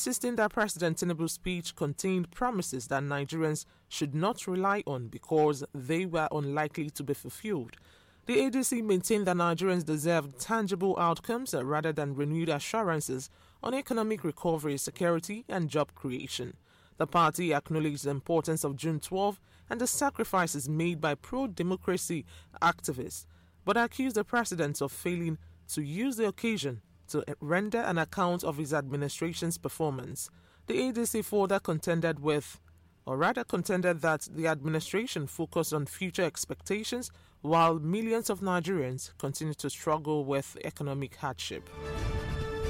insisting that President Tinubu's speech contained promises that Nigerians should not rely on because they were unlikely to be fulfilled. The ADC maintained that Nigerians deserve tangible outcomes rather than renewed assurances on economic recovery, security, and job creation. The party acknowledged the importance of June 12 and the sacrifices made by pro-democracy activists, but accused the president of failing to use the occasion to render an account of his administration's performance. The ADC further contended that the administration focused on future expectations while millions of Nigerians continue to struggle with economic hardship.